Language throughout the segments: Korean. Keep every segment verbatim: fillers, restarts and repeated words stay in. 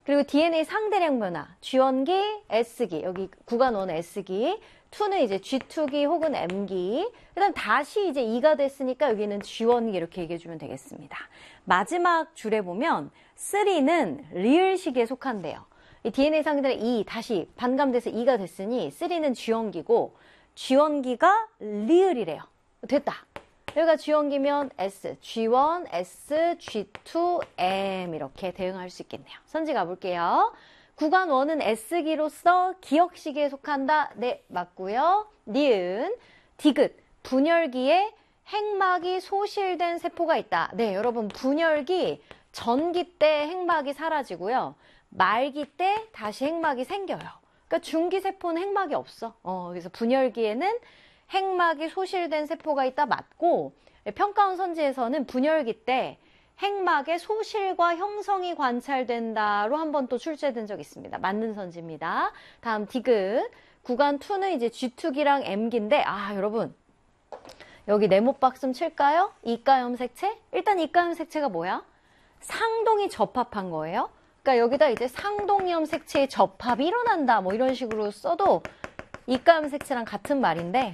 그리고 디엔에이 상대량 변화, 지원기, S기, 여기 구간 일 S기, 이는 이제 지 투기 혹은 M기, 그다음 다시 이제 이가 됐으니까 여기는 지원기 이렇게 얘기해주면 되겠습니다. 마지막 줄에 보면 삼은 리을식에 속한대요. 이 디엔에이 상대량 이 다시 반감돼서 이가 됐으니 삼는 지원기고 지원기가 리을이래요. 됐다. 여기가 지원기면 S, 지 원, S, 지 투, M 이렇게 대응할 수 있겠네요. 선지 가볼게요. 구간 일은 S기로서 기역시기에 속한다. 네, 맞고요. 니은, 디귿, 분열기에 핵막이 소실된 세포가 있다. 네, 여러분 분열기, 전기 때 핵막이 사라지고요. 말기 때 다시 핵막이 생겨요. 그러니까 중기세포는 핵막이 없어. 어, 그래서 분열기에는 핵막이 소실된 세포가 있다 맞고, 평가원 선지에서는 분열기 때 핵막의 소실과 형성이 관찰된다로 한번 또 출제된 적이 있습니다. 맞는 선지입니다. 다음 디귿, 구간 이는 이제 지 투기랑 M기인데, 아 여러분 여기 네모박 좀 칠까요? 이가염 색채? 일단 이가염 색채가 뭐야? 상동이 접합한 거예요. 그러니까 여기다 이제 상동염 색채의 접합이 일어난다 뭐 이런 식으로 써도 이가염 색채랑 같은 말인데,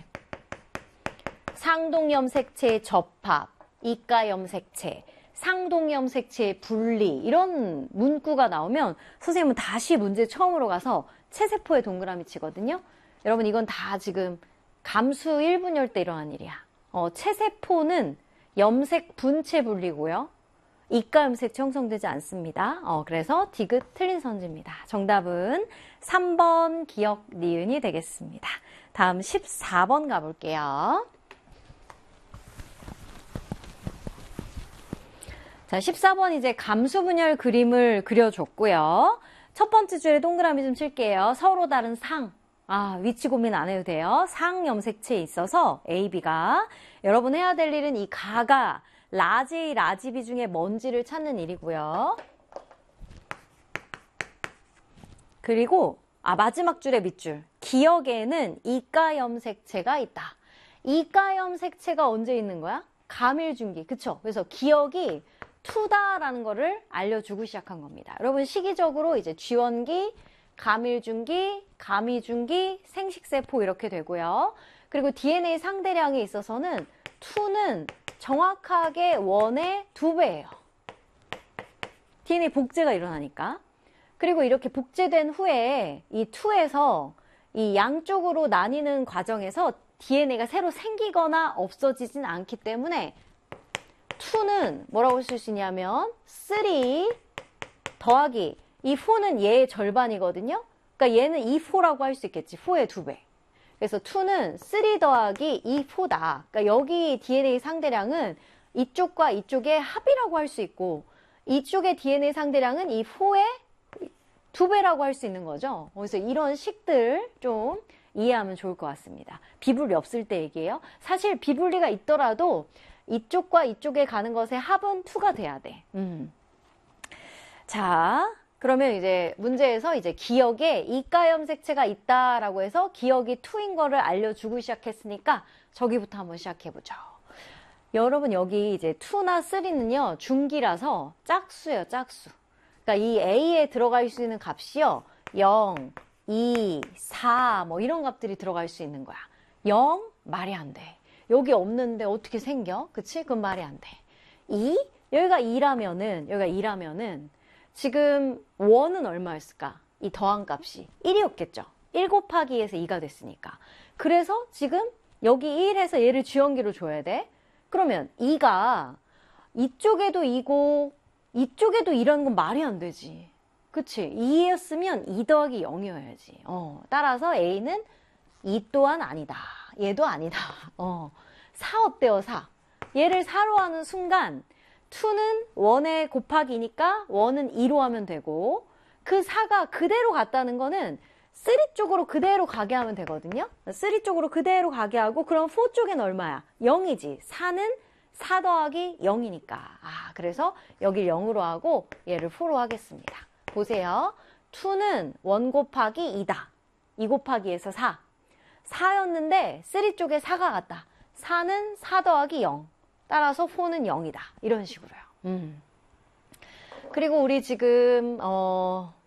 상동염 색채의 접합, 이가염 색채, 상동염 색채의 분리 이런 문구가 나오면 선생님은 다시 문제 처음으로 가서 체세포에 동그라미 치거든요. 여러분 이건 다 지금 감수 일 분열 때 일어난 일이야. 어, 체세포는 염색 분체 분리고요. 이가염색 형성되지 않습니다. 어, 그래서 디귿 틀린 선지입니다. 정답은 삼 번 기역 니은이 되겠습니다. 다음 십사 번 가볼게요. 자, 십사 번 이제 감수 분열 그림을 그려줬고요. 첫 번째 줄에 동그라미 좀 칠게요. 서로 다른 상. 아, 위치 고민 안 해도 돼요. 상 염색체에 있어서 A, B가. 여러분 해야 될 일은 이 가가 라지 A, 라지 B 중에 뭔지를 찾는 일이고요. 그리고 아 마지막 줄의 밑줄. 기역에는 이가 염색체가 있다. 이가 염색체가 언제 있는 거야? 감일중기. 그쵸? 그래서 기역이 이다라는 거를 알려주고 시작한 겁니다. 여러분 시기적으로 이제 지원기, 감일중기, 감이중기, 생식세포 이렇게 되고요. 그리고 디엔에이 상대량에 있어서는 이는 정확하게 일의 두 배예요. 디엔에이 복제가 일어나니까. 그리고 이렇게 복제된 후에 이 이에서 이 양쪽으로 나뉘는 과정에서 디엔에이가 새로 생기거나 없어지진 않기 때문에 이는 뭐라고 쓸 수 있냐면 삼 더하기 이 사는 얘의 절반이거든요. 그러니까 얘는 이 사라고 할 수 있겠지. 사의 두 배. 그래서 이는 삼 더하기 이 사다. 그러니까 여기 디엔에이 상대량은 이쪽과 이쪽의 합이라고 할 수 있고, 이쪽의 디엔에이 상대량은 이 사의 두 배라고 할 수 있는 거죠. 그래서 이런 식들 좀 이해하면 좋을 것 같습니다. 비분리 없을 때 얘기해요. 사실 비분리가 있더라도 이쪽과 이쪽에 가는 것의 합은 이가 돼야 돼. 음. 자, 그러면 이제 문제에서 이제 기역에 이가 염색체가 있다라고 해서 기역이 이인 거를 알려주고 시작했으니까 저기부터 한번 시작해보죠. 여러분 여기 이제 이나 삼은요 중기라서 짝수예요, 짝수. 그러니까 이 A에 들어갈 수 있는 값이요 영, 이, 사 뭐 이런 값들이 들어갈 수 있는 거야. 영? 말이 안 돼. 여기 없는데 어떻게 생겨? 그치? 그건 말이 안 돼. 이? 여기가 이라면은, 여기가 이라면은, 지금 원은 얼마였을까? 이 더한 값이 일이었겠죠? 일 곱하기 이에서 이가 됐으니까. 그래서 지금 여기 일에서 얘를 지원기로 줘야 돼? 그러면 이가 이쪽에도 이고, 이쪽에도 이라는 건 말이 안 되지. 그치? 이였으면 이 더하기 영이어야지. 어, 따라서 A는 이 또한 아니다. 얘도 아니다. 어, 사 어때요, 사? 얘를 사로 하는 순간 이는 일에 곱하기니까 일은 이로 하면 되고, 그 사가 그대로 갔다는 거는 삼 쪽으로 그대로 가게 하면 되거든요. 삼 쪽으로 그대로 가게 하고, 그럼 사 쪽엔 얼마야? 영이지. 사는 사 더하기 영이니까. 아, 그래서 여길 영으로 하고 얘를 사로 하겠습니다. 보세요. 이는 일 곱하기 이다. 이 곱하기에서 사. 사였는데 삼 쪽에 사가 갔다. 사는 사 더하기 영. 따라서 사는 영이다. 이런 식으로요. 음. 그리고 우리 지금 어